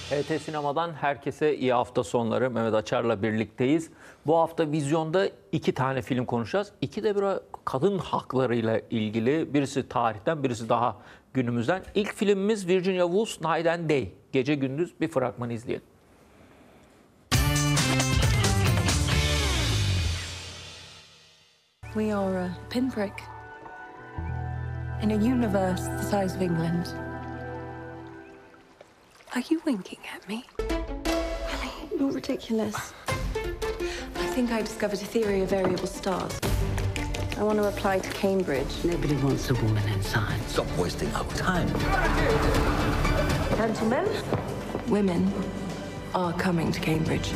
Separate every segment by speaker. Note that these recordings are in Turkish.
Speaker 1: HT Sinema'dan herkese iyi hafta sonları. Mehmet Açar'la birlikteyiz. Bu hafta vizyonda 2 tane film konuşacağız. İki de biraz kadın haklarıyla ilgili. Birisi tarihten, birisi daha günümüzden. İlk filmimiz Virginia Woolf's Night and Day. Gece gündüz bir fragman izleyelim.
Speaker 2: We are a pinprick in a universe the size of England. Are you winking at me?
Speaker 3: Ellie, you're ridiculous.
Speaker 2: I think I discovered a theory of variable stars.
Speaker 3: I want to apply to Cambridge.
Speaker 4: Nobody wants a woman in science.
Speaker 5: Stop wasting our time.
Speaker 3: Gentlemen,
Speaker 2: Women are coming to Cambridge.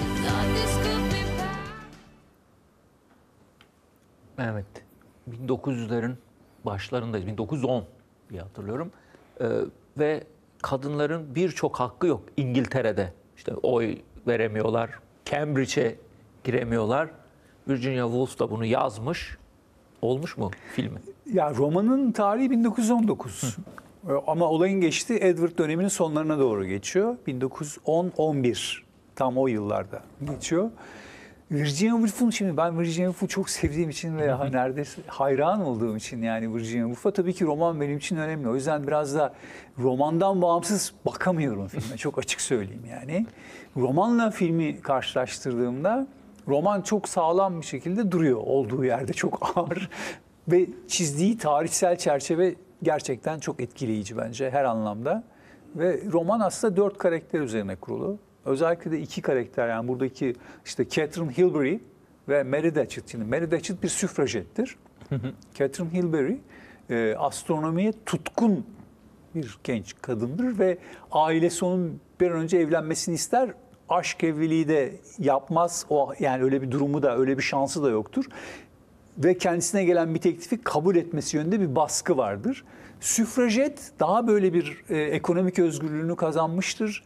Speaker 1: Evet, 1900'lerin başlarındayız. 1910 diye hatırlıyorum. Ve kadınların birçok hakkı yok İngiltere'de. İşte oy veremiyorlar, Cambridge'e giremiyorlar. Virginia Woolf da bunu yazmış. Olmuş mu filmi?
Speaker 6: Ya romanın tarihi 1919. Ama olayın geçtiği Edward döneminin sonlarına doğru geçiyor. 1910-11 tam o yıllarda geçiyor. Virginia Woolf'un, şimdi ben Virginia Woolf'u çok sevdiğim için ve neredeyse hayran olduğum için, yani Virginia Woolf'a tabii ki roman benim için önemli. O yüzden biraz da romandan bağımsız bakamıyorum filme. Çok açık söyleyeyim yani. Romanla filmi karşılaştırdığımda roman çok sağlam bir şekilde duruyor. Olduğu yerde çok ağır ve çizdiği tarihsel çerçeve gerçekten çok etkileyici bence her anlamda. Ve roman aslında 4 karakter üzerine kurulu. Özellikle de 2 karakter, yani buradaki işte Catherine Hilbery ve Mary Datchet. Şimdi Mary Datchet bir süfrajettir. Catherine Hilbery astronomiye tutkun bir genç kadındır ve ailesi onun bir an önce evlenmesini ister. Aşk evliliği de yapmaz. O, yani öyle bir durumu da, öyle bir şansı da yoktur. Ve kendisine gelen bir teklifi kabul etmesi yönünde bir baskı vardır. Süfrajet daha böyle bir ekonomik özgürlüğünü kazanmıştır.